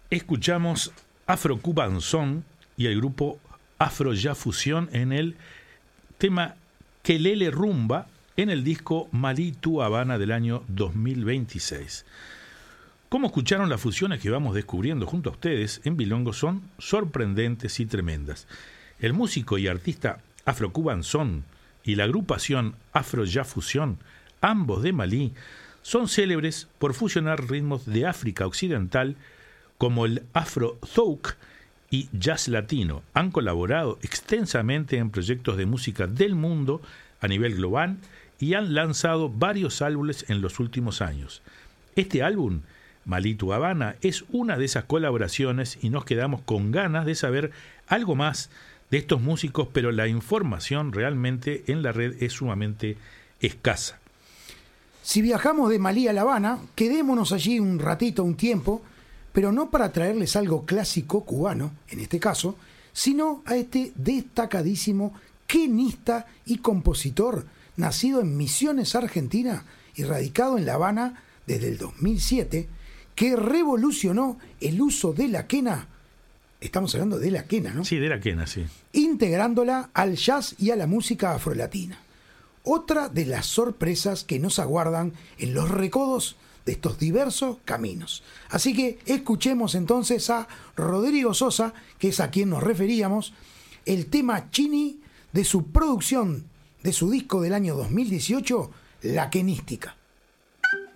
Escuchamos Afro-Cuban Song y el grupo Afro-Ya Fusión en el tema Kelele Rumba en el disco Malí Tu Habana del año 2026. Como escucharon, las fusiones que vamos descubriendo junto a ustedes en Bilongo son sorprendentes y tremendas. El músico y artista Afro-Cuban Song y la agrupación Afro-Ya Fusión, ambos de Malí, son célebres por fusionar ritmos de África Occidental como el Afro-Zouk y jazz latino. Han colaborado extensamente en proyectos de música del mundo a nivel global y han lanzado varios álbumes en los últimos años. Este álbum, Malí Tu Habana, es una de esas colaboraciones y nos quedamos con ganas de saber algo más de estos músicos, pero la información realmente en la red es sumamente escasa. Si viajamos de Malí a La Habana, quedémonos allí un ratito, un tiempo, pero no para traerles algo clásico cubano, en este caso, sino a este destacadísimo quenista y compositor, nacido en Misiones, Argentina, y radicado en La Habana desde el 2007, que revolucionó el uso de la quena. Estamos hablando de la quena, ¿no? Sí, de la quena, sí. Integrándola al jazz y a la música afrolatina. Otra de las sorpresas que nos aguardan en los recodos de estos diversos caminos. Así que escuchemos entonces a Rodrigo Sosa, que es a quien nos referíamos, el tema Chini de su producción, de su disco del año 2018, La Quenística.